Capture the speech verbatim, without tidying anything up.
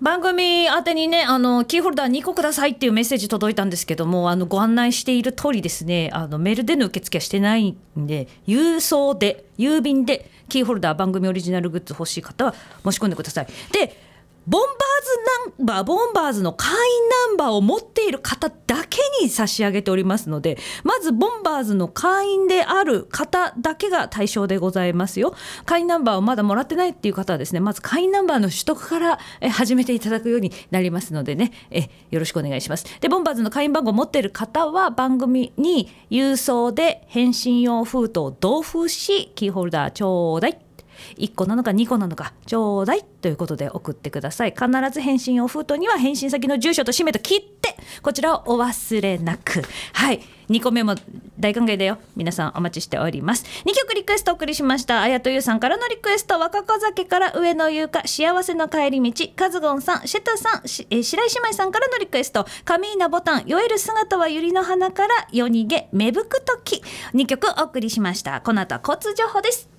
番組宛てにね、あのキーホルダーにこくださいっていうメッセージ届いたんですけども、あのご案内している通りですね、あのメールでの受付はしてないんで、郵送で郵便でキーホルダー番組オリジナルグッズ欲しい方は申し込んでください。でボンバーズナンバーボンバーズの会員ナンバーを持っている方だけに差し上げておりますので、まずボンバーズの会員である方だけが対象でございますよ。会員ナンバーをまだもらってないっていう方はですね、まず会員ナンバーの取得からえ始めていただくようになりますのでね、えよろしくお願いします。でボンバーズの会員番号を持っている方は番組に郵送で返信用封筒を同封し、キーホルダーちょうだい、いっこなのかにこなのかちょうだいということで送ってください。必ず返信用封筒には返信先の住所と氏名と切ってこちらをお忘れなく。はい、にこめも大歓迎だよ。皆さんお待ちしております。にきょくリクエストお送りしました。あやとゆさんからのリクエスト、若子酒から上野優香幸せの帰り道、カズゴンさん、シェタさん、しえ白石姉妹さんからのリクエスト、カミーナボタン、酔える姿は百合の花から夜逃げ芽吹く時、にきょくお送りしました。この後は交通情報です。